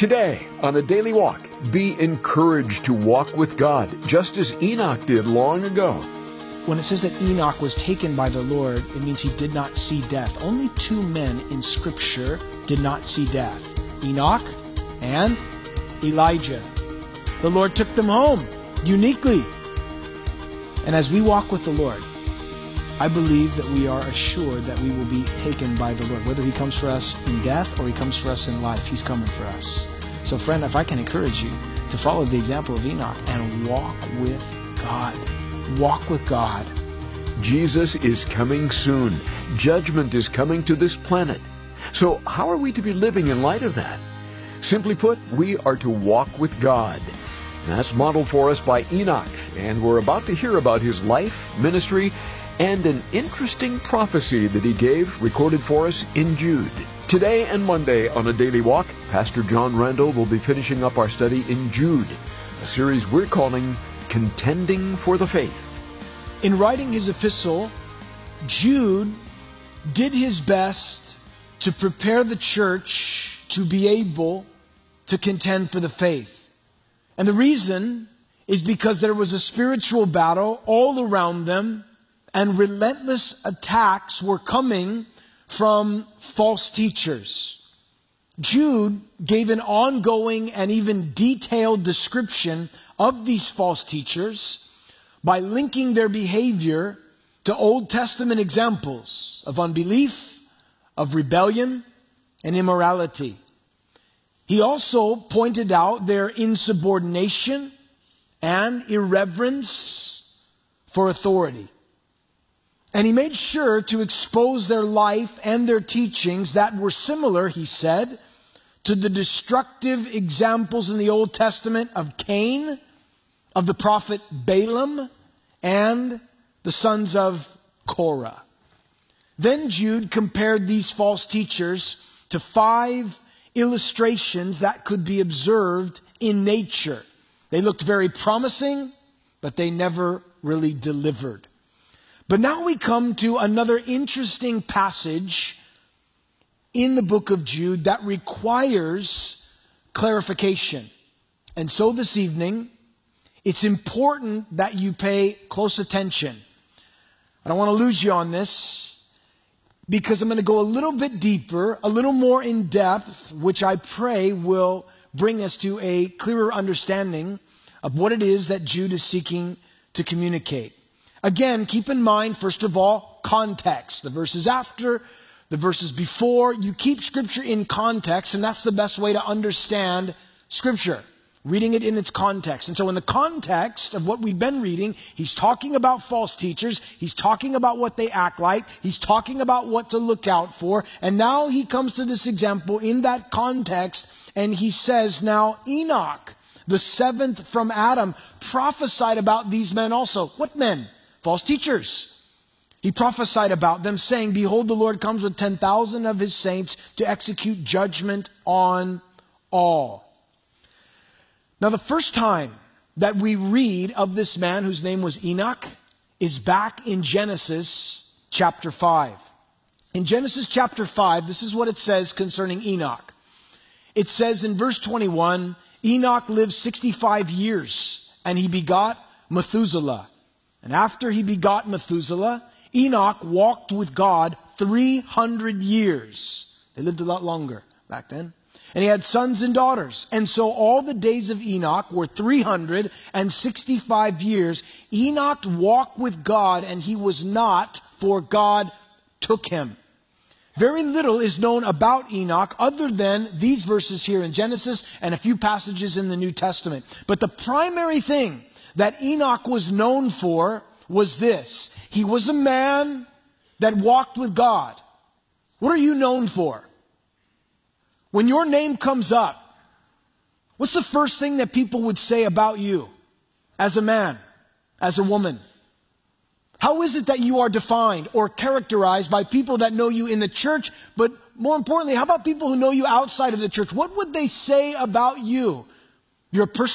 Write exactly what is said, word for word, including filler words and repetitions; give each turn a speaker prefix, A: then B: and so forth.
A: Today, on A Daily Walk, be encouraged to walk with God, just as Enoch did long ago.
B: When it says that Enoch was taken by the Lord, it means he did not see death. Only two men in Scripture did not see death: Enoch and Elijah. The Lord took them home uniquely. And as we walk with the Lord, I believe that we are assured that we will be taken by the Lord. Whether he comes for us in death or he comes for us in life, he's coming for us. So friend, if I can encourage you to follow the example of Enoch and walk with God. Walk with God.
A: Jesus is coming soon. Judgment is coming to this planet. So how are we to be living in light of that? Simply put, we are to walk with God. That's modeled for us by Enoch, and we're about to hear about his life, ministry, and an interesting prophecy that he gave, recorded for us in Jude. Today and Monday on A Daily Walk, Pastor John Randall will be finishing up our study in Jude, a series we're calling Contending for the Faith.
B: In writing his epistle, Jude did his best to prepare the church to be able to contend for the faith. And the reason is because there was a spiritual battle all around them, and relentless attacks were coming from false teachers. Jude gave an ongoing and even detailed description of these false teachers by linking their behavior to Old Testament examples of unbelief, of rebellion, and immorality. He also pointed out their insubordination and irreverence for authority. And he made sure to expose their life and their teachings that were similar, he said, to the destructive examples in the Old Testament of Cain, of the prophet Balaam, and the sons of Korah. Then Jude compared these false teachers to five illustrations that could be observed in nature. They looked very promising, but they never really delivered. But now we come to another interesting passage in the book of Jude that requires clarification. And so this evening, it's important that you pay close attention. I don't want to lose you on this, because I'm going to go a little bit deeper, a little more in depth, which I pray will bring us to a clearer understanding of what it is that Jude is seeking to communicate. Again, keep in mind, first of all, context. The verses after, the verses before. You keep Scripture in context, and that's the best way to understand Scripture. Reading it in its context. And so in the context of what we've been reading, he's talking about false teachers. He's talking about what they act like. He's talking about what to look out for. And now he comes to this example in that context, and he says, now Enoch, the seventh from Adam, prophesied about these men also. What men? False teachers. He prophesied about them, saying, behold, the Lord comes with ten thousand of his saints to execute judgment on all. Now, the first time that we read of this man whose name was Enoch is back in Genesis chapter five. In Genesis chapter five, this is what it says concerning Enoch. It says in verse twenty-one, Enoch lived sixty-five years, and he begot Methuselah. And after he begot Methuselah, Enoch walked with God three hundred years. They lived a lot longer back then. And he had sons and daughters. And so all the days of Enoch were three hundred sixty-five years. Enoch walked with God, and he was not, for God took him. Very little is known about Enoch other than these verses here in Genesis and a few passages in the New Testament. But the primary thing that Enoch was known for was this. He was a man that walked with God. What are you known for? When your name comes up, what's the first thing that people would say about you as a man, as a woman? How is it that you are defined or characterized by people that know you in the church, but more importantly, how about people who know you outside of the church? What would they say about you? Your personality?